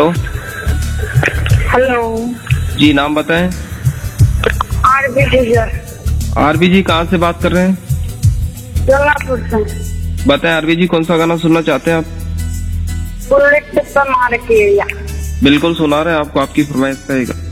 तो हेलो जी, नाम बताएं। आरबी जी सर। आरबी जी कहाँ से बात कर रहे हैं? जलापुर से। बताएं आरबी जी, कौन सा गाना सुनना चाहते हैं आप? बुलेट पे मार के एरिया। बिल्कुल सुना रहे हैं आपको, आपकी फरमाइश रहेगा।